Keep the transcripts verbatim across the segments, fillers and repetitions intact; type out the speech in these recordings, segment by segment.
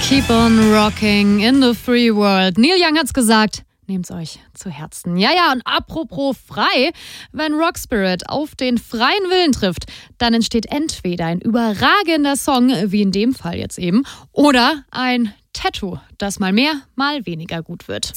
Keep on rocking in the free world. Neil Young hat's gesagt. Nehmt's euch zu Herzen. Ja, ja, und apropos frei, wenn Rock Spirit auf den freien Willen trifft, dann entsteht entweder ein überragender Song, wie in dem Fall jetzt eben, oder ein Tattoo, das mal mehr, mal weniger gut wird.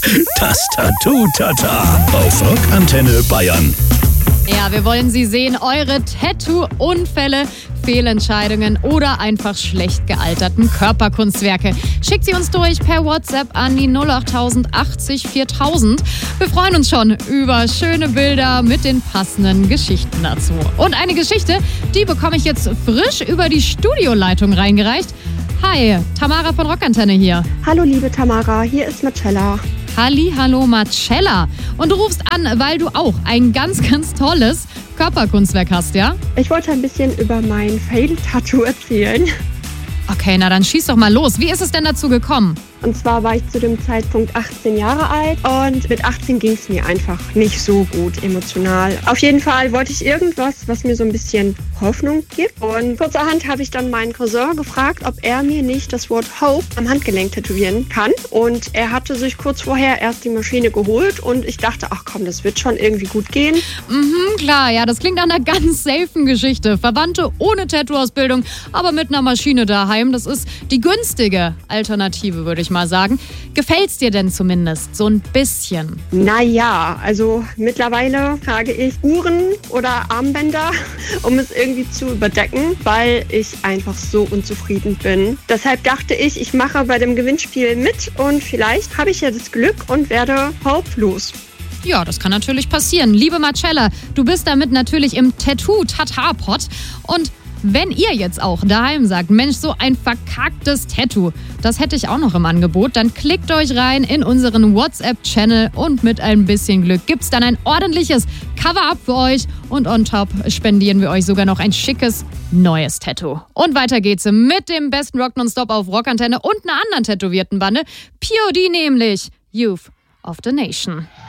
Das Tattoo-Tata auf Rockantenne Bayern. Ja, wir wollen Sie sehen, eure Tattoo-Unfälle, Fehlentscheidungen oder einfach schlecht gealterten Körperkunstwerke. Schickt sie uns durch per WhatsApp an die null acht achtzig viertausend. Wir freuen uns schon über schöne Bilder mit den passenden Geschichten dazu. Und eine Geschichte, die bekomme ich jetzt frisch über die Studioleitung reingereicht. Hi, Tamara von Rockantenne hier. Hallo liebe Tamara, hier ist Marcella. Halli, hallo Marcella. Und du rufst an, weil du auch ein ganz, ganz tolles Körperkunstwerk hast, ja? Ich wollte ein bisschen über mein Fail-Tattoo erzählen. Okay, na dann schieß doch mal los. Wie ist es denn dazu gekommen? Und zwar war ich zu dem Zeitpunkt achtzehn Jahre alt und mit achtzehn ging es mir einfach nicht so gut emotional. Auf jeden Fall wollte ich irgendwas, was mir so ein bisschen Hoffnung gibt. Und kurzerhand habe ich dann meinen Cousin gefragt, ob er mir nicht das Wort Hope am Handgelenk tätowieren kann. Und er hatte sich kurz vorher erst die Maschine geholt und ich dachte, ach komm, das wird schon irgendwie gut gehen. Mhm, klar, ja, das klingt nach einer ganz safen Geschichte. Verwandte ohne Tattoo-Ausbildung, aber mit einer Maschine daheim. Das ist die günstige Alternative, würde ich mal sagen. Gefällt's dir denn zumindest so ein bisschen? Naja, also mittlerweile trage ich Uhren oder Armbänder, um es irgendwie zu überdecken, weil ich einfach so unzufrieden bin. Deshalb dachte ich, ich mache bei dem Gewinnspiel mit und vielleicht habe ich ja das Glück und werde Hope los. Ja, das kann natürlich passieren. Liebe Marcella, du bist damit natürlich im Tattoo-Tata-Pot. Und wenn ihr jetzt auch daheim sagt, Mensch, so ein verkacktes Tattoo, das hätte ich auch noch im Angebot, dann klickt euch rein in unseren WhatsApp-Channel und mit ein bisschen Glück gibt's dann ein ordentliches Cover-Up für euch und on top spendieren wir euch sogar noch ein schickes neues Tattoo. Und weiter geht's mit dem besten Rock nonstop auf Rockantenne und einer anderen tätowierten Bande, P O D nämlich, Youth of the Nation.